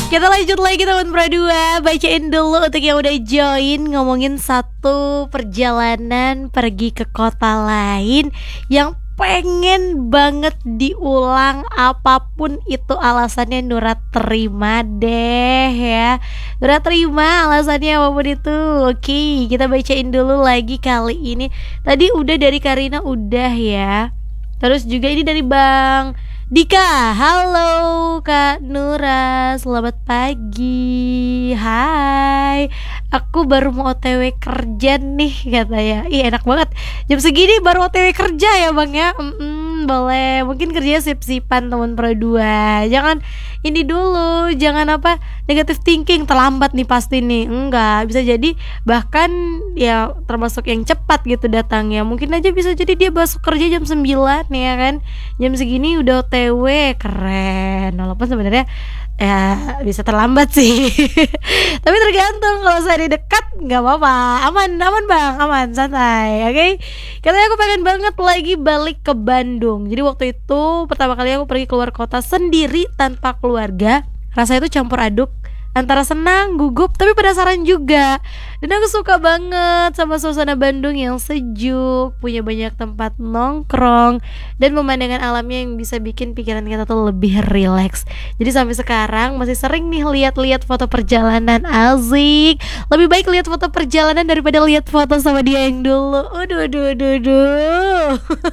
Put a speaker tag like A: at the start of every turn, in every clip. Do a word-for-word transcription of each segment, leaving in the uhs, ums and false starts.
A: Kita lanjut lagi teman Pro dua. Bacain dulu untuk yang udah join. Ngomongin satu perjalanan pergi ke kota lain yang pengen banget diulang, apapun itu alasannya Nura terima deh ya. Nura terima alasannya apapun itu. Oke, kita bacain dulu lagi kali ini. Tadi udah dari Karina udah ya. Terus juga ini dari Bang Dika. Halo Kak Nura, selamat pagi. Hai, aku baru mau O T W kerja nih katanya. Ih enak banget, jam segini baru O T W kerja ya Bang ya. Mm-mm, boleh, mungkin kerjanya sip-sipan teman Pro dua. Jangan ini dulu, jangan apa negative thinking, terlambat nih pasti nih. Enggak, bisa jadi bahkan ya termasuk yang cepat gitu datangnya. Mungkin aja bisa jadi dia masuk kerja jam sembilan ya kan. Jam segini udah O T W, keren. Walaupun sebenarnya ya bisa terlambat sih. Tapi tergantung, kalau saya di dekat nggak apa-apa, aman aman bang, aman santai. Oke, okay? Katanya aku pengen banget lagi balik ke Bandung. Jadi waktu itu pertama kali aku pergi keluar kota sendiri tanpa keluarga, rasanya itu campur aduk antara senang, gugup, tapi penasaran juga. Dan aku suka banget sama suasana Bandung yang sejuk, punya banyak tempat nongkrong, dan pemandangan alamnya yang bisa bikin pikiran kita tuh lebih rileks. Jadi sampai sekarang masih sering nih lihat-lihat foto perjalanan, asik. Lebih baik lihat foto perjalanan daripada lihat foto sama dia yang dulu. Aduh, aduh, aduh, aduh.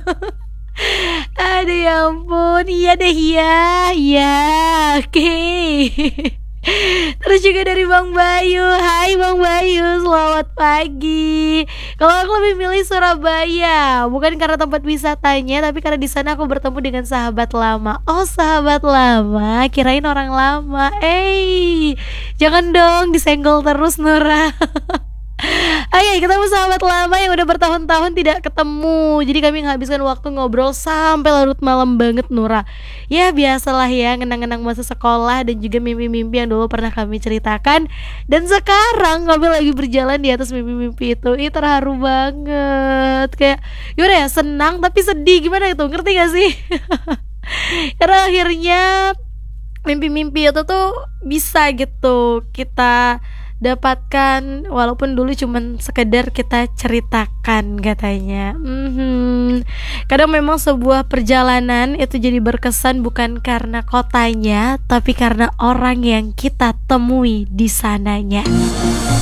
A: Aduh ya ampun, iya deh ya, ya, oke. Okay. Terus juga dari Bang Bayu. Hai Bang Bayu, selamat pagi. Kalau aku lebih milih Surabaya, bukan karena tempat wisatanya, tapi karena di sana aku bertemu dengan sahabat lama. Oh sahabat lama, kirain orang lama. Eh, jangan dong disenggol terus Nura. Ayo ketemu sahabat lama yang udah bertahun-tahun tidak ketemu. Jadi kami menghabiskan waktu ngobrol sampai larut malam banget Nura. Ya biasalah ya, ngenang-ngenang masa sekolah dan juga mimpi-mimpi yang dulu pernah kami ceritakan. Dan sekarang kami lagi berjalan di atas mimpi-mimpi itu. Ih terharu banget. Kayak gimana ya, senang tapi sedih. Gimana itu, ngerti gak sih? Karena akhirnya mimpi-mimpi itu tuh bisa gitu kita dapatkan, walaupun dulu cuman sekedar kita ceritakan katanya. Mm-hmm. Kadang memang sebuah perjalanan itu jadi berkesan bukan karena kotanya, tapi karena orang yang kita temui di sananya.